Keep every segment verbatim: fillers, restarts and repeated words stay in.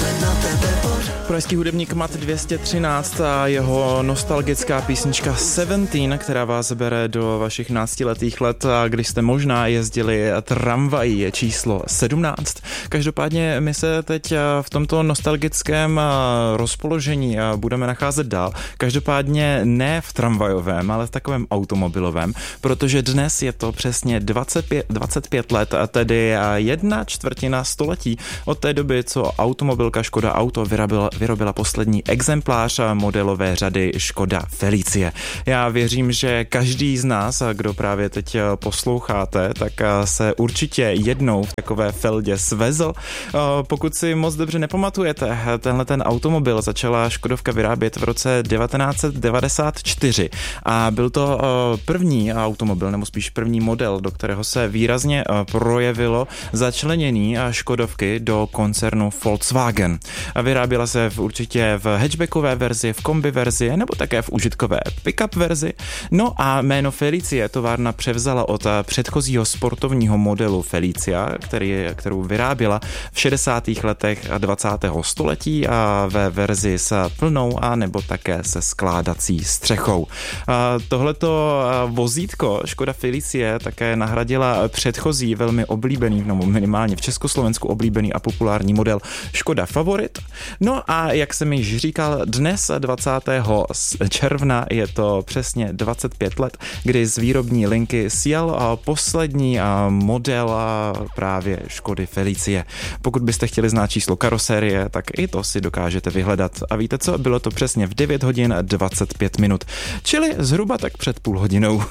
Pražský hudebník Mat dvě stě třináct a jeho nostalgická písnička sedmnáct, která vás bere do vašich náctiletých let, a když jste možná jezdili tramvají, je číslo sedmnáct. Každopádně my se teď v tomto nostalgickém rozpoložení budeme nacházet dál. Každopádně ne v tramvajovém, ale v takovém automobilovém, protože dnes je to přesně dvacet pět, dvacet pět let, a tedy jedna čtvrtina století od té doby, co automobilka Škoda Auto vyrobila, vyrobila poslední exemplář modelové řady Škoda Felicie. Já věřím, že každý z nás, kdo právě teď posloucháte, tak se určitě jednou v takové Feldě svezl. Pokud si moc dobře nepamatujete, tenhle ten automobil začala Škodovka vyrábět v roce devatenáct set devadesát čtyři a byl to první automobil, nebo spíš první model, do kterého se výrazně projevilo začlenění Škodovky do koncernu Volkswagen. Vyráběla se v, určitě v hatchbackové verzi, v kombi verzi, nebo také v užitkové pick-up verzi. No a jméno Felicie továrna převzala od předchozího sportovního modelu Felicia, který, kterou vyráběla v šedesátých letech dvacátého století a ve verzi s plnou a nebo také se skládací střechou. A tohleto vozítko Škoda Felicie také nahradila předchozí velmi oblíbený, no minimálně v Československu oblíbený a populární model Škoda Favorit. No a jak jsem již říkal, dnes dvacátého června je to přesně dvacet pět let, kdy z výrobní linky sjel poslední model právě Škody Felicie. Pokud byste chtěli znát číslo karosérie, tak i to si dokážete vyhledat. A víte co? Bylo to přesně v devět hodin dvacet pět minut, čili zhruba tak před půl hodinou.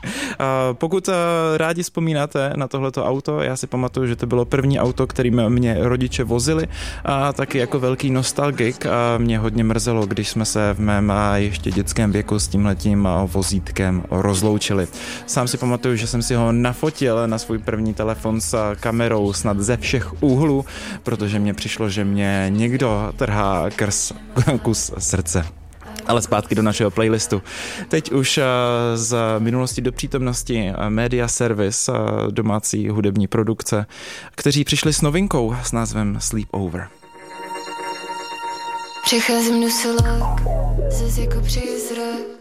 Pokud rádi vzpomínáte na tohleto auto, já si pamatuju, že to bylo první auto, kterým mě rodiče vozili, a taky jako velký nostalgik a mě hodně mrzelo, když jsme se v mém ještě dětském věku s tímhletím vozítkem rozloučili. Sám si pamatuju, že jsem si ho nafotil na svůj první telefon s kamerou snad ze všech úhlů, protože mně přišlo, že mě někdo trhá krz kus srdce. Ale zpátky do našeho playlistu. Teď už z minulosti do přítomnosti Media Service, domácí hudební produkce, kteří přišli s novinkou s názvem Sleepover. Přecházím do silák, zase jako přízrak.